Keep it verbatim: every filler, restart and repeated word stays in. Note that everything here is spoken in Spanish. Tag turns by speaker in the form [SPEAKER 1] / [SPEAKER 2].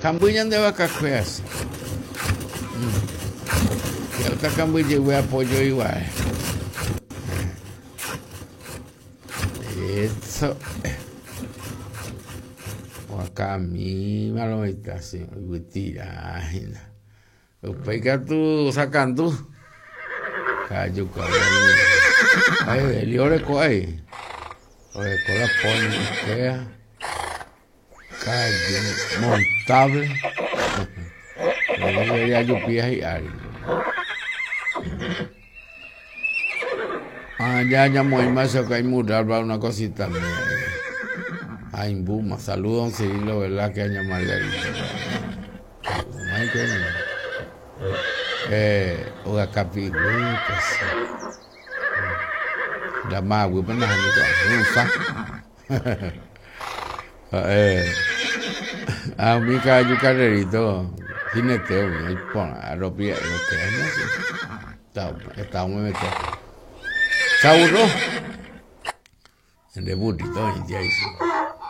[SPEAKER 1] Cambuñan de vaca cueas. Y otra cambuña voy a apoyo igual. Eso. Acá mi malo está así. Tira. Pega tú sacando. Cayo, cabrón. Ay, el ore coay. Oye, con la pone queda. Cayo, montable. Yo ya yo pies y algo. Ah, ya ya muy más que hay mudar para una cosita mía. Ay, Buma, saludos, sí, lo verdad que hay Margarita. Ay, qué no. Eh, oga capi, pues. La más, güey, pues nada, no fa. Eh, a mi cayo carrerito, jineteo, y pon a los pies, lo que es, no sé. Está muy metido. ¿Se aburró? En debut y todo, y ya hizo.